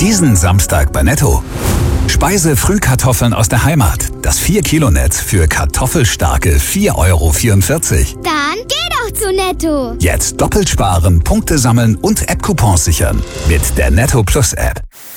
Diesen Samstag bei Netto. Speise-Frühkartoffeln aus der Heimat. Das 4-Kilo-Netz für kartoffelstarke 4,44 €. Dann geh doch zu Netto. Jetzt doppelt sparen, Punkte sammeln und App-Coupons sichern. Mit der Netto Plus App.